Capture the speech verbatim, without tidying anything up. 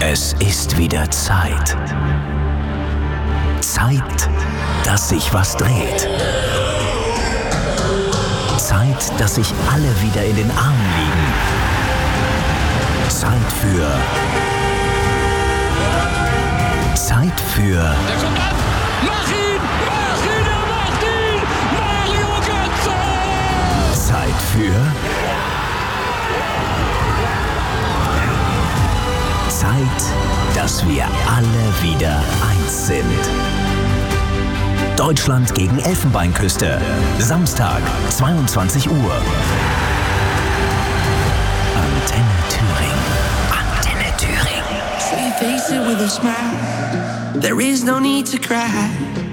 Es ist wieder Zeit. Zeit, dass sich was dreht. Zeit, dass sich alle wieder in den Armen liegen. Zeit für... Zeit für... Der kommt an! Mach ihn! Mach ihn! Er macht ihn! Mario Götze! Zeit für... Zeit, dass wir alle wieder eins sind. Deutschland gegen Elfenbeinküste. Samstag, zweiundzwanzig Uhr. Antenne Thüringen. Antenne Thüringen. So you face it with a smile. There is no need to cry.